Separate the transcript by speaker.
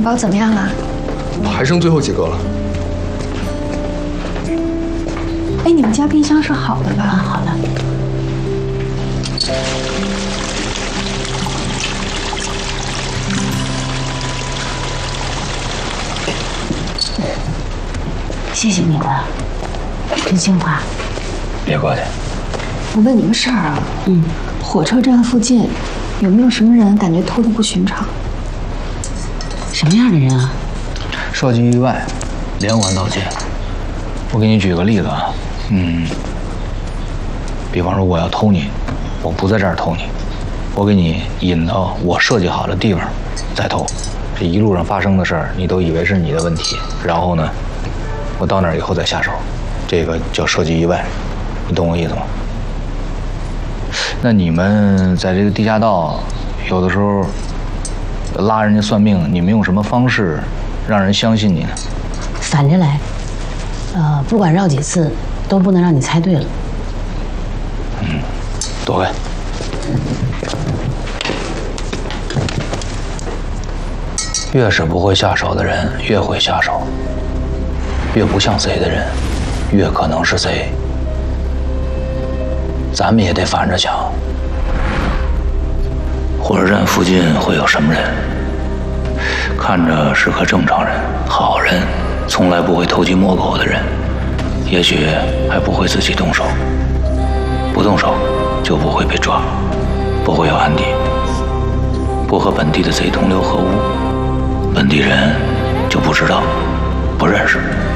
Speaker 1: 包怎么样了？
Speaker 2: 还剩最后几个了。
Speaker 1: 哎，你们家冰箱是好的吧？
Speaker 3: 好了。谢谢你了，真心话。
Speaker 4: 别客气。
Speaker 1: 我问你个事儿啊，火车站附近有没有什么人感觉偷的不寻常？
Speaker 3: 什么样的人啊？
Speaker 4: 涉及意外，连环盗窃。我给你举个例子啊，比方说我要偷你，我不在这儿偷你，我给你引到我设计好的地方再偷，这一路上发生的事儿你都以为是你的问题，然后呢，我到那儿以后再下手，这个叫涉及意外，你懂我意思吗？那你们在这个地下道，有的时候拉人家算命，你们用什么方式让人相信你呢？
Speaker 3: 反着来，不管绕几次，都不能让你猜对了。
Speaker 4: 躲开。越是不会下手的人，越会下手；越不像贼的人，越可能是贼。咱们也得反着想。火车站附近会有什么人？看着是个正常人、好人，从来不会偷鸡摸狗的人，也许还不会自己动手。不动手就不会被抓，不会有案底，不和本地的贼同流合污，本地人就不知道、不认识。